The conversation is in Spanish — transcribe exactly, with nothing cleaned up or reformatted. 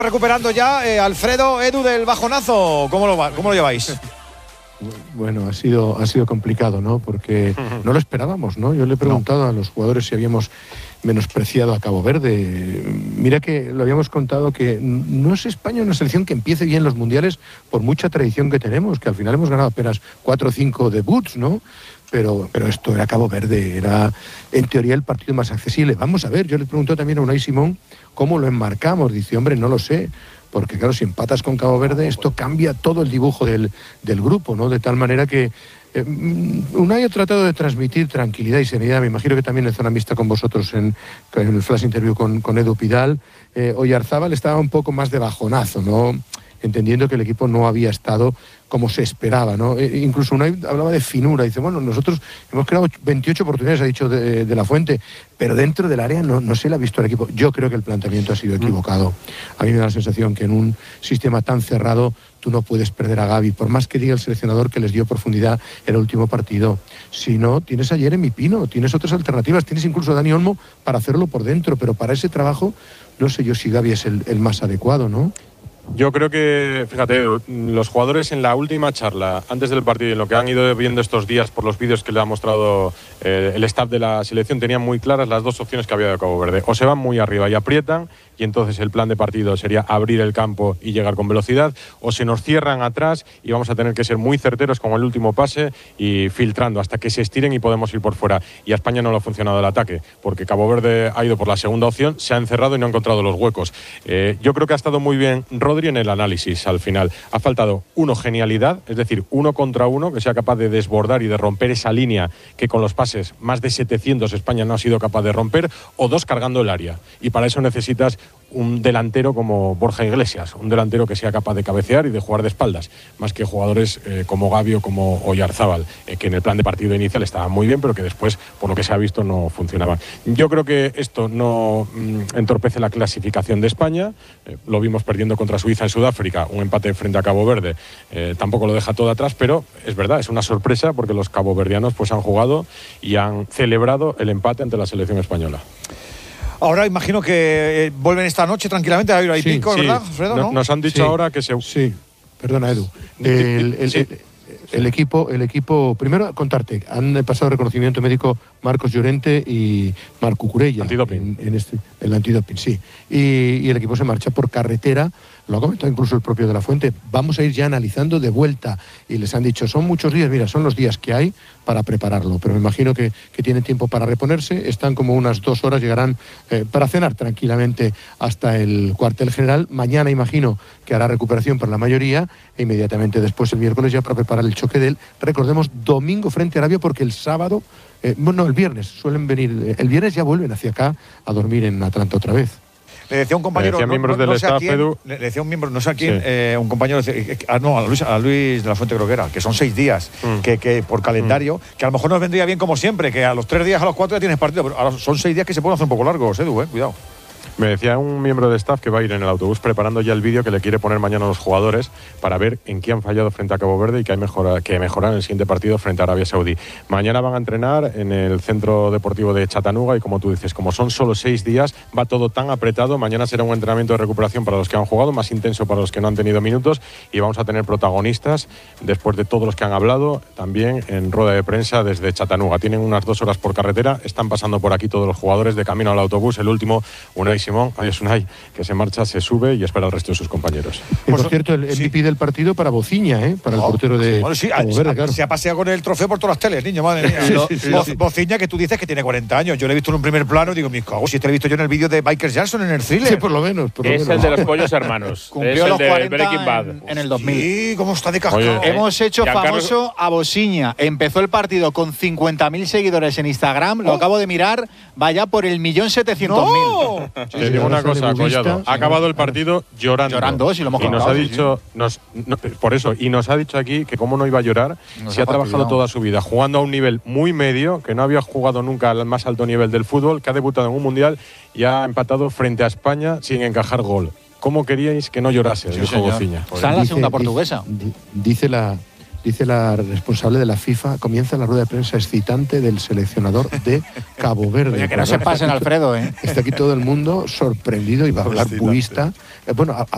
Recuperando ya, eh, Alfredo, Edu del bajonazo, ¿cómo lo, va, cómo lo lleváis? Bueno, ha sido, ha sido complicado, ¿no? Porque no lo esperábamos, ¿no? Yo le he preguntado no. a los jugadores si habíamos menospreciado a Cabo Verde. Mira que lo habíamos contado que no es España una selección que empiece bien los mundiales por mucha tradición que tenemos, que al final hemos ganado apenas cuatro o cinco debuts, ¿no? Pero, pero esto era Cabo Verde, era en teoría el partido más accesible. Vamos a ver, yo le pregunto también a Unai Simón cómo lo enmarcamos. Dice, hombre, no lo sé, porque claro, si empatas con Cabo Verde, esto cambia todo el dibujo del, del grupo, ¿no? De tal manera que eh, Unai ha tratado de transmitir tranquilidad y serenidad. Me imagino que también en zona mixta con vosotros en, en el flash interview con, con Edu Pidal. Eh, Oyarzábal estaba un poco más de bajonazo, ¿no? Entendiendo que el equipo no había estado como se esperaba, ¿no? E incluso Unai hablaba de finura, dice, bueno, nosotros hemos creado veintiocho oportunidades, ha dicho de, de la Fuente, pero dentro del área no, no se le ha visto al equipo. Yo creo que el planteamiento ha sido equivocado. A mí me da la sensación que en un sistema tan cerrado tú no puedes perder a Gavi, por más que diga el seleccionador que les dio profundidad en el último partido. Si no, tienes a Jeremy Pino, tienes otras alternativas, tienes incluso a Dani Olmo para hacerlo por dentro, pero para ese trabajo no sé yo si Gavi es el, el más adecuado, ¿no? Yo creo que, fíjate, los jugadores en la última charla, antes del partido, en lo que han ido viendo estos días por los vídeos que le ha mostrado eh, el staff de la selección, tenían muy claras las dos opciones que había de Cabo Verde. O se van muy arriba y aprietan, y entonces el plan de partido sería abrir el campo y llegar con velocidad, o se nos cierran atrás y vamos a tener que ser muy certeros con el último pase y filtrando hasta que se estiren y podemos ir por fuera. Y a España no le ha funcionado el ataque, porque Cabo Verde ha ido por la segunda opción, se ha encerrado y no ha encontrado los huecos. Eh, yo creo que ha estado muy bien Rodri en el análisis al final. Ha faltado, uno, genialidad, es decir, uno contra uno, que sea capaz de desbordar y de romper esa línea que con los pases, más de setecientos, España no ha sido capaz de romper, o dos, cargando el área. Y para eso necesitas un delantero como Borja Iglesias, un delantero que sea capaz de cabecear y de jugar de espaldas, más que jugadores eh, como Gavi o como Oyarzábal, eh, que en el plan de partido inicial estaban muy bien, pero que después, por lo que se ha visto, no funcionaban. Yo creo que esto no mm, entorpece la clasificación de España. Eh, lo vimos perdiendo contra Suiza en Sudáfrica, un empate frente a Cabo Verde, eh, tampoco lo deja todo atrás, pero es verdad, es una sorpresa porque los caboverdianos pues han jugado y han celebrado el empate ante la selección española. Ahora imagino que eh, vuelven esta noche tranquilamente a ir ahí sí, pico, sí. ¿verdad, Alfredo? ¿no? Nos han dicho sí, ahora que se... Sí, perdona, Edu. El, el, sí. el, el, equipo, el equipo, primero contarte, han pasado reconocimiento médico Marcos Llorente y Marco Curella. Antidoping. En, en este, el antidoping, sí. Y, y el equipo se marcha por carretera. Lo ha comentado incluso el propio de la Fuente. Vamos a ir ya analizando de vuelta. Y les han dicho, son muchos días, mira, son los días que hay para prepararlo. Pero me imagino que, que tienen tiempo para reponerse. Están como unas dos horas, llegarán eh, para cenar tranquilamente hasta el cuartel general. Mañana imagino que hará recuperación para la mayoría. E inmediatamente después, el miércoles, ya para preparar el choque del, recordemos, domingo frente a Arabia, porque el sábado, eh, bueno, el viernes suelen venir, el viernes ya vuelven hacia acá a dormir en Atlanta otra vez. Le decía un compañero, decía no, miembros no, no del sé staff, a quién, Edu. le decía un miembro, no sé a quién, Sí. eh, un compañero, ah, no, a Luis, a Luis de la Fuente creo que era, que son seis días, mm. que, que por calendario, mm. que a lo mejor nos vendría bien como siempre, que a los tres días, a los cuatro ya tienes partido, pero ahora son seis días que se pueden hacer un poco largos, Edu, eh, cuidado. Me decía un miembro de staff que va a ir en el autobús preparando ya el vídeo que le quiere poner mañana a los jugadores para ver en qué han fallado frente a Cabo Verde y que hay mejora, que mejorar en el siguiente partido frente a Arabia Saudí. Mañana van a entrenar en el Centro Deportivo de Chattanooga y, como tú dices, como son solo seis días, va todo tan apretado. Mañana será un entrenamiento de recuperación para los que han jugado, más intenso para los que no han tenido minutos, y vamos a tener protagonistas después de todos los que han hablado, también en rueda de prensa desde Chattanooga. Tienen unas dos horas por carretera, están pasando por aquí todos los jugadores de camino al autobús. El último, Unai Simón, adiós Unai, que se marcha, se sube y espera al resto de sus compañeros. Y por cierto, el M V P sí. del partido para Bociña, ¿eh? Para no, el portero de bueno, sí, Cabo Verde, claro. Se ha paseado con el trofeo por todas las teles, niño, madre mía. Sí, sí, sí, Bo sí. Bociña, que tú dices que tiene cuarenta años. Yo lo he visto en un primer plano y digo, mis cagos, si te lo he visto yo en el vídeo de Michael Jackson en el thriller. Sí, por lo menos. Por lo es menos. el de los pollos hermanos. Cumplió es el los de cuarenta Breaking Bad. En, en el dos mil. Sí, cómo está de cascado. Oye, Hemos hecho Giancarlo... famoso a Bociña. Empezó el partido con cincuenta mil seguidores en Instagram. Lo oh. acabo de mirar. Vaya por el millón setecientos mil. ¡No! Te digo una cosa, Collado. Ha acabado el partido llorando. Llorando, si lo hemos y nos contado, ha dicho, sí. nos, no, por eso, y nos ha dicho aquí que cómo no iba a llorar Nos si ha ha trabajado fastidiado. toda su vida jugando a un nivel muy medio, que no había jugado nunca al más alto nivel del fútbol, que ha debutado en un mundial y ha empatado frente a España sin encajar gol. ¿Cómo queríais que no llorase? Sí, dijo Bociña. Está en la segunda portuguesa. Dice, dice la Dice la responsable de la FIFA, comienza la rueda de prensa excitante del seleccionador de Cabo Verde. Oye, que no se pasen, Alfredo, ¿eh? Está aquí todo el mundo sorprendido y va a hablar purista. Eh, bueno, a,